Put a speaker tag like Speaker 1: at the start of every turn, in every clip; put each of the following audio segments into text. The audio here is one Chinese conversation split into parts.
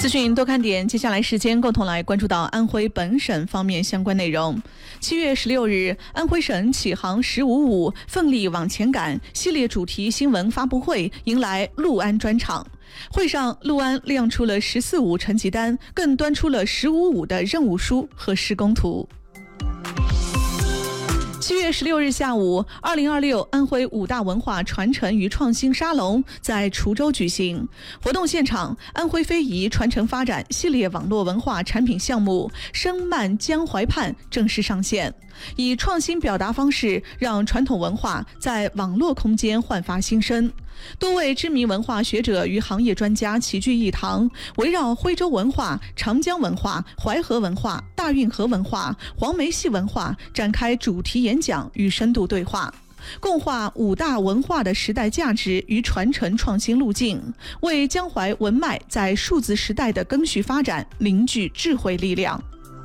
Speaker 1: 资讯多看点，接下来时间共同来关注到安徽本省方面相关内容。7月16日，安徽省启航155奋力往前赶系列主题新闻发布会迎来陆安专场。会上，陆安亮出了14.5成绩单，更端出了15.5的任务书和施工图。7月16日下午，2026安徽5大文化传承与创新沙龙在滁州举行。活动现场，安徽非遗传承发展系列网络文化产品项目“声漫江淮畔”正式上线，以创新表达方式让传统文化在网络空间焕发新生。多位知名文化学者与行业专家齐聚一堂，围绕徽州文化、长江文化、淮河文化、大运河文化、黄梅戏文化展开主题演讲与深度对话，共话5大文化的时代价值与传承创新路径，为江淮文脉在数字时代的更续发展凝聚智慧力量。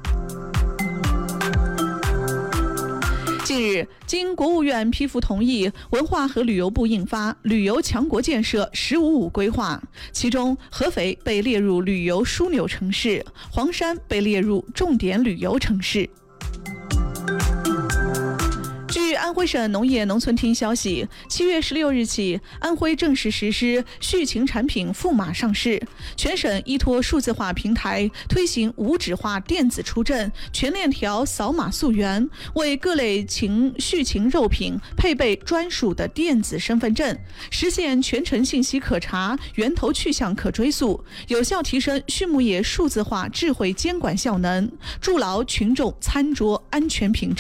Speaker 1: 近日，经国务院批复同意，文化和旅游部印发旅游强国建设“15.5”规划，其中合肥被列入旅游枢纽城市，黄山被列入重点旅游城市。据安徽省农业农村厅消息，7月16日起，安徽正式实施畜禽产品赋码上市，全省依托数字化平台推行无纸化电子出证、全链条扫码溯源，为各类畜禽肉品配备专属的电子身份证，实现全程信息可查、源头去向可追溯，有效提升畜牧业数字化智慧监管效能，筑牢群众餐桌安全屏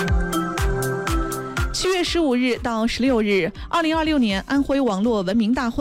Speaker 1: 障。7月15日到16日，2026年安徽网络文明大会